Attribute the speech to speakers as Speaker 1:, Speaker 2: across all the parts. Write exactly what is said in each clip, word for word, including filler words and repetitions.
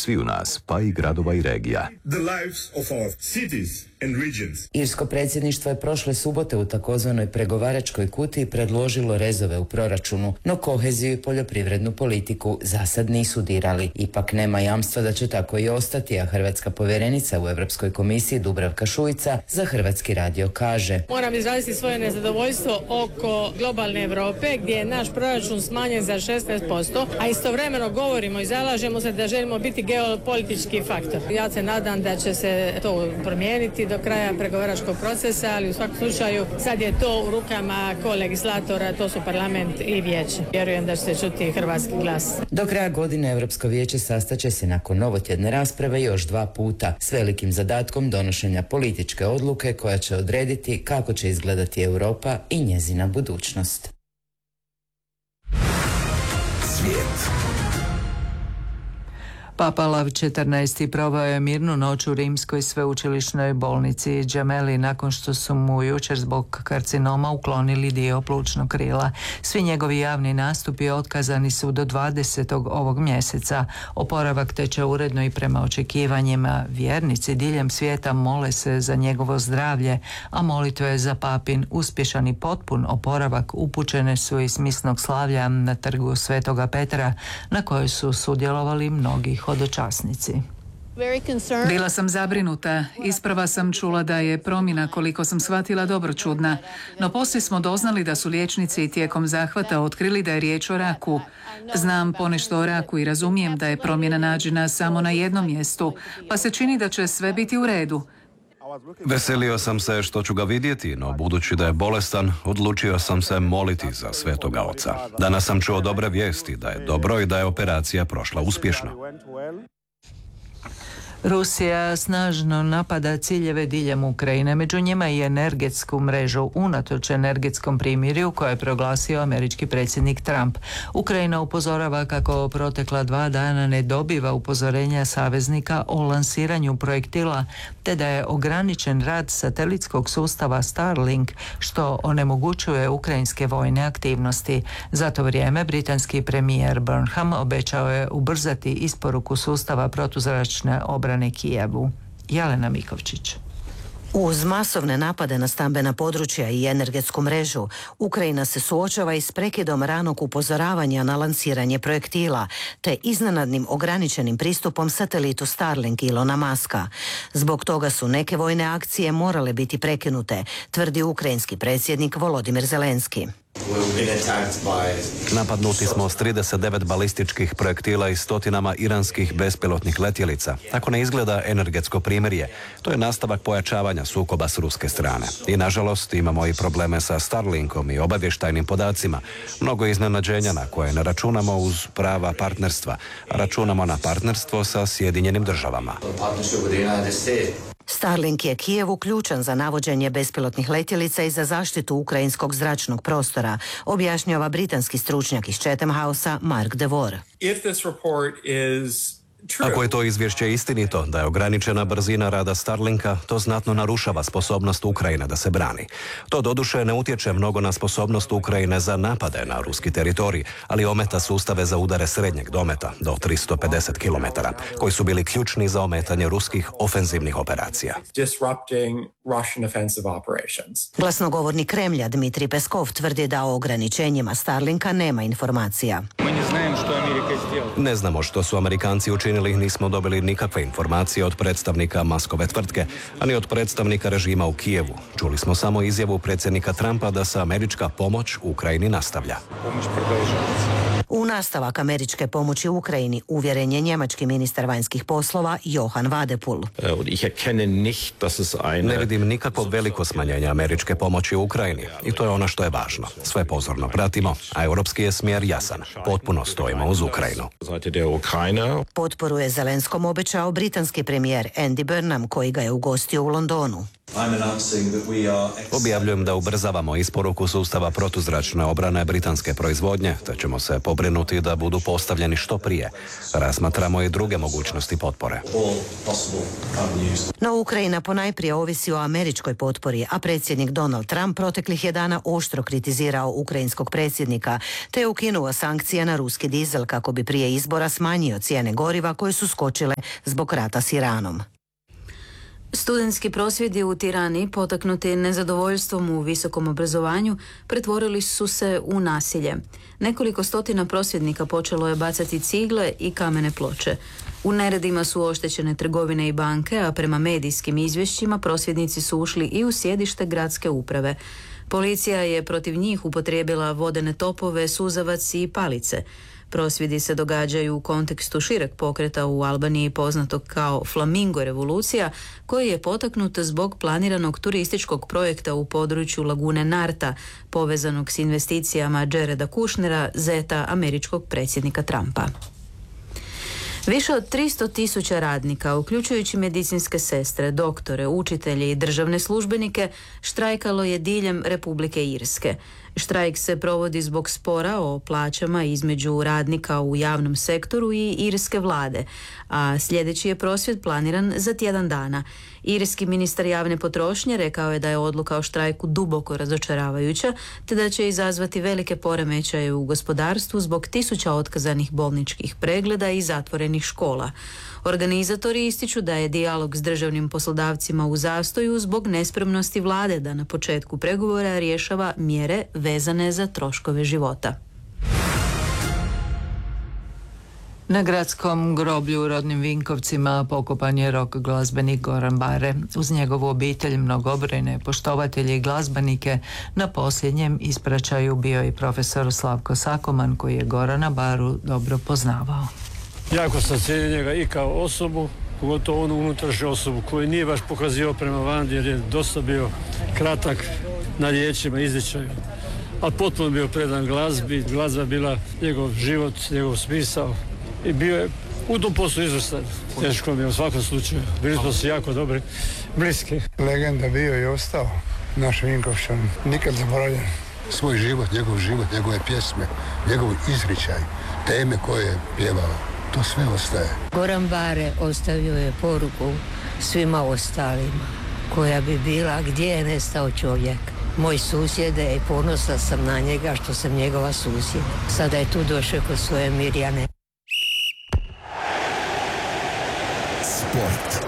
Speaker 1: sviju nas, pa i gradova i regija.
Speaker 2: Irsko predsjedništvo je prošle subote u takozvanoj pregovaračkoj kutiji predložilo rezove u proračunu, no koheziju i poljoprivrednu politiku za sad nisu dirali. Ipak nema jamstva da će tako i ostati, a hrvatska povjerenica u Europskoj komisiji Dubravka Šuica za Hrvatski radio kaže:
Speaker 3: Moram izraziti svoje nezadovoljstvo oko globalne Europe gdje je naš proračun smanjen za šesnaest posto, a istovremeno govorimo i zalažemo se da želimo biti geopolitički faktor. Ja se nadam da će se to promijeniti do kraja pregovaračkog procesa, ali u svakom slučaju sad je to u rukama kolegislatora, to su parlament i vijeće. Vjerujem da će se čuti hrvatski glas.
Speaker 2: Do kraja godine Europsko vijeće sastaće se nakon novotjedne rasprave još dva puta s velikim zadatkom donošenja političke odluke koja će odrediti kako će izgledati Europa i njezina budućnost.
Speaker 1: Svijet.
Speaker 4: Papa Lav četrnaesti proveo je mirnu noć u rimskoj sveučilišnoj bolnici Gemelli nakon što su mu jučer zbog karcinoma uklonili dio plućnog krila. Svi njegovi javni nastupi otkazani su do dvadesetog ovog mjeseca. Oporavak teče uredno i prema očekivanjima. Vjernici diljem svijeta mole se za njegovo zdravlje, a molitve za papin uspješan i potpun oporavak upućene su iz misnog slavlja na trgu Svetoga Petra, na kojoj su sudjelovali mnogi hodočasnici.
Speaker 5: Bila sam zabrinuta. Isprva sam čula da je promjena, koliko sam shvatila, dobro čudna. No poslije smo doznali da su liječnici tijekom zahvata otkrili da je riječ o raku. Znam ponešto o raku i razumijem da je promjena nađena samo na jednom mjestu, pa se čini da će sve biti u redu.
Speaker 1: Veselio sam se što ću ga vidjeti, no budući da je bolestan, odlučio sam se moliti za Svetoga Oca. Danas sam čuo dobre vijesti, da je dobro i da je operacija prošla uspješno.
Speaker 4: Rusija snažno napada ciljeve diljem Ukrajine, među njima i energetsku mrežu, unatoč energetskom primirju koje je proglasio američki predsjednik Trump. Ukrajina upozorava kako protekla dva dana ne dobiva upozorenja saveznika o lansiranju projektila, te da je ograničen rad satelitskog sustava Starlink, što onemogućuje ukrajinske vojne aktivnosti. Za to vrijeme britanski premijer Burnham obećao je ubrzati isporuku sustava protuzračne obrane Kijevu. Jelena Mikovčić.
Speaker 6: Uz masovne napade na stambena područja i energetsku mrežu, Ukrajina se suočava i s prekidom ranog upozoravanja na lansiranje projektila, te iznenadnim ograničenim pristupom satelitu Starlink Ilona Muska. Zbog toga su neke vojne akcije morale biti prekinute, tvrdi ukrajinski predsjednik Volodimir Zelenski.
Speaker 1: Napadnuti smo s trideset devet balističkih projektila i stotinama iranskih bespilotnih letjelica. Ako ne izgleda energetsko primirje, to je nastavak pojačavanja sukoba s ruske strane. I nažalost imamo i probleme sa Starlinkom i obavještajnim podacima. Mnogo iznenađenja na koje ne računamo uz prava partnerstva. Računamo na partnerstvo sa Sjedinjenim državama.
Speaker 6: Starlink je Kijevu ključan za navođenje bespilotnih letjelica i za zaštitu ukrajinskog zračnog prostora, objašnjava britanski stručnjak iz Chatham Housea Mark DeVore.
Speaker 1: Ako je to izvješće istinito, da je ograničena brzina rada Starlinka, to znatno narušava sposobnost Ukrajine da se brani. To doduše ne utječe mnogo na sposobnost Ukrajine za napade na ruski teritorij, ali ometa sustave za udare srednjeg dometa do tristo pedeset kilometara, koji su bili ključni za ometanje ruskih ofenzivnih operacija.
Speaker 6: Glasnogovornik Kremlja Dmitrij Peskov tvrdi da o ograničenjima Starlinka nema informacija.
Speaker 1: Ne znamo što su Amerikanci učinili, nismo dobili nikakve informacije od predstavnika Muskove tvrtke, ani od predstavnika režima u Kijevu. Čuli smo samo izjavu predsjednika Trumpa da se američka pomoć Ukrajini nastavlja.
Speaker 6: U nastavak američke pomoći Ukrajini uvjeren je njemački ministar vanjskih poslova Johan Vadepul.
Speaker 1: Ne vidim nikakvo veliko smanjenje američke pomoći Ukrajini i to je ono što je važno. Sve pozorno pratimo, a europski je smjer jasan. Potpuno stojimo uz Ukrajinu.
Speaker 6: Potporu je Zelenskom obećao britanski premijer Andy Burnham koji ga je ugostio u Londonu.
Speaker 1: Objavljujem da ubrzavamo isporuku sustava protuzračne obrane britanske proizvodnje, te ćemo se pobrinuti da budu postavljeni što prije. Razmatramo i druge mogućnosti potpore.
Speaker 6: No Ukrajina ponajprije ovisi o američkoj potpori, a predsjednik Donald Trump proteklih je dana oštro kritizirao ukrajinskog predsjednika, te je ukinuo sankcije na ruski dizel kako bi prije izbora smanjio cijene goriva koje su skočile zbog rata s Iranom.
Speaker 7: Studentski prosvjedi u Tirani, potaknuti nezadovoljstvom u visokom obrazovanju, pretvorili su se u nasilje. Nekoliko stotina prosvjednika počelo je bacati cigle i kamene ploče. U neredima su oštećene trgovine i banke, a prema medijskim izvješćima prosvjednici su ušli i u sjedište gradske uprave. Policija je protiv njih upotrijebila vodene topove, suzavac i palice. Prosvjedi se događaju u kontekstu šireg pokreta u Albaniji poznatog kao Flamingo revolucija, koji je potaknut zbog planiranog turističkog projekta u području lagune Narta, povezanog s investicijama Jareda Kushnera, zeta američkog predsjednika Trumpa. Više od tristo tisuća radnika, uključujući medicinske sestre, doktore, učitelje i državne službenike, štrajkalo je diljem Republike Irske. Štrajk se provodi zbog spora o plaćama između radnika u javnom sektoru i irske vlade, a sljedeći je prosvjed planiran za tjedan dana. Irski ministar javne potrošnje rekao je da je odluka o štrajku duboko razočaravajuća, te da će izazvati velike poremećaje u gospodarstvu zbog tisuća otkazanih bolničkih pregleda i zatvorenih škola. Organizatori ističu da je dijalog s državnim poslodavcima u zastoju zbog nespremnosti vlade da na početku pregovora rješava mjere vezane za troškove života.
Speaker 4: Na gradskom groblju u rodnim Vinkovcima pokopan je rock glazbenik Goran Bare. Uz njegovu obitelj mnogobrojne poštovatelje i glazbenike na posljednjem ispraćaju bio i profesor Slavko Sakoman, koji je Gorana Baru dobro poznavao.
Speaker 8: Jako sam cijenio njega i kao osobu, pogotovo onu unutrašnju osobu koju nije baš pokazivao prema van, jer je dosta bio kratak na riječima, izričaju. Ali potpuno bio predan glazbi, glazba je bila njegov život, njegov smisao i bio je u tom poslu izvrstan. Teško mi je u svakom slučaju. Bili smo si jako dobri, bliski.
Speaker 9: Legenda bio i ostao naš Vinkovšan, nikad zaboravljen.
Speaker 10: Svoj život, njegov život, njegove pjesme, njegov izričaj, teme koje je pjevao. To sve ostaje.
Speaker 11: Goran Bare ostavio je poruku svima ostalima, koja bi bila gdje je nestao čovjek. Moj susjed je i ponosna sam na njega što sam njegova susjed. Sada je tu došao kod svoje Mirjane.
Speaker 4: Sport.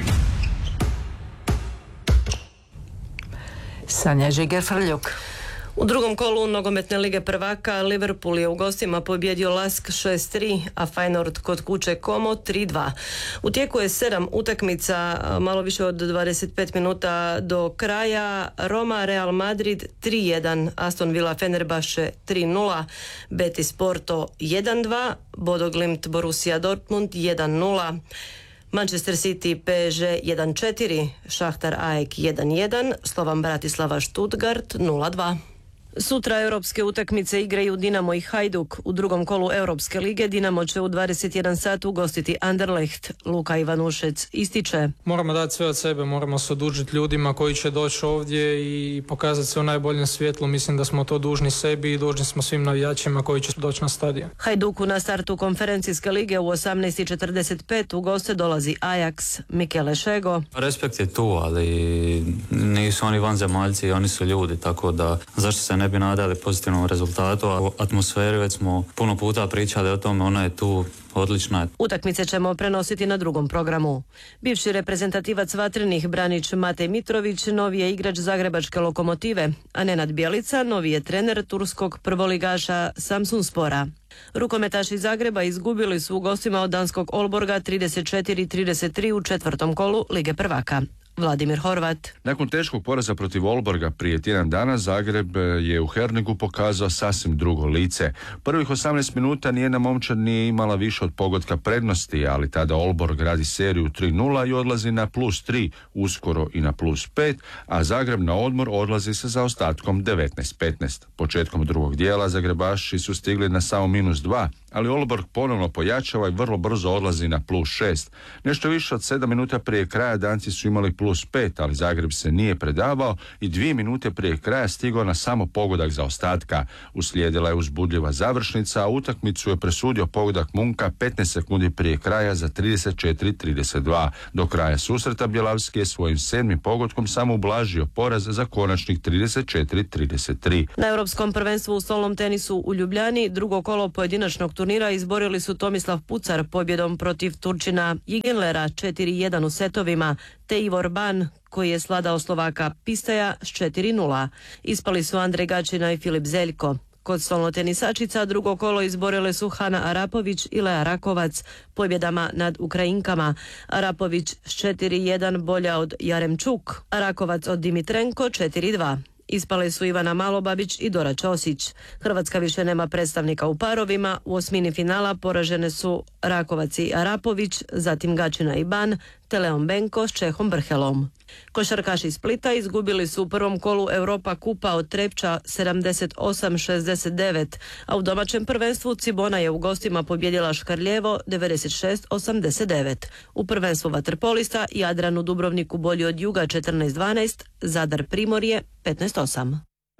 Speaker 4: Sanja Žiger-Frljuk.
Speaker 12: U drugom kolu nogometne lige prvaka Liverpool je u gostima pobjedio Lask šest tri, a Feyenoord kod kuće Como tri dva. U tijeku je sedam utakmica, malo više od dvadeset pet minuta do kraja. Roma Real Madrid tri jedan, Aston Villa Fenerbahce tri nula, Betis Porto jedan dva, Bodo Glimt Borussia Dortmund jedan nula, Manchester City P S G jedan četiri, Šahtar A E K jedan jedan, Slovan Bratislava Stuttgart nula dva. Sutra europske utakmice igraju Dinamo i Hajduk. U drugom kolu Europske lige Dinamo će u dvadeset jedan sat ugostiti Anderlecht. Luka Ivanušec ističe:
Speaker 13: Moramo dati sve od sebe, moramo se odužiti ljudima koji će doći ovdje i pokazati se u najboljem svjetlu. Mislim da smo to dužni sebi i dužni smo svim navijačima koji će doći na stadion.
Speaker 12: Hajduku na startu konferencijske lige u osamnaest i četrdeset pet u goste dolazi Ajax. Mikele Šego:
Speaker 14: Respekt je tu, ali nisu oni vanzemaljci, oni su ljudi, tako da zašto se ne bi nadali pozitivnom rezultatu, a o atmosferi već smo puno puta pričali o tome, ona je tu odlična.
Speaker 12: Utakmice ćemo prenositi na drugom programu. Bivši reprezentativac Vatrenih Branić Matej Mitrović novi je igrač Zagrebačke Lokomotive, a Nenad Bjelica novi je trener turskog prvoligaša Samsunspora. Rukometaši Zagreba izgubili su u gostima od danskog Olborga trideset četiri trideset tri u četvrtom kolu Lige prvaka. Vladimir Horvat.
Speaker 15: Nakon teškog poraza protiv Olborga prije tjedan dana, Zagreb je u Hernigu pokazao sasvim drugo lice. Prvih osamnaest minuta nijedna momčad nije imala više od pogotka prednosti, ali tada Olborg radi seriju tri nula i odlazi na plus tri, uskoro i na plus pet, a Zagreb na odmor odlazi sa zaostatkom devetnaest petnaest. Početkom drugog dijela Zagrebaši su stigli na samo minus dva, ali Aalborg ponovno pojačava i vrlo brzo odlazi na plus šest. Nešto više od sedam minuta prije kraja Danci su imali plus pet, ali Zagreb se nije predavao i dvije minute prije kraja stigao na samo pogodak zaostatka. Uslijedila je uzbudljiva završnica, a utakmicu je presudio pogodak Munka petnaest sekundi prije kraja za trideset četiri trideset dva. Do kraja susreta Bjelavski je svojim sedmim pogodkom samo ublažio poraz za konačnih trideset četiri trideset tri.
Speaker 12: Na Europskom prvenstvu u stolnom tenisu u Ljubljani drugo kolo pojedinačnog turnira izborili su Tomislav Pucar pobjedom protiv Turčina Jigenlera četiri jedan u setovima, te Ivor Ban koji je sladao Slovaka Pistaja s četiri nula. Ispali su Andrej Gačina i Filip Zeljko. Kod stolnotenisačica drugo kolo izborile su Hana Arapović i Lea Rakovac pobjedama nad Ukrajinkama. Arapović s četiri jedan bolja od Jaremčuk, a Rakovac od Dimitrenko četiri dva. Ispale su Ivana Malobabić i Dora Ćosić. Hrvatska više nema predstavnika u parovima. U osmini finala poražene su Rakovac i Arapović, zatim Gačina i Ban, te Leon Benko s Čehom Brhelom. Košarkaši Splita izgubili su u prvom kolu Europa kupa od Trepča sedamdeset osam šezdeset devet, a u domaćem prvenstvu Cibona je u gostima pobjedila Škarljevo devedeset šest osamdeset devet. U prvenstvu vaterpolista Jadran u Dubrovniku bolji od Juga četrnaest dvanaest, Zadar Primorje petnaest osam.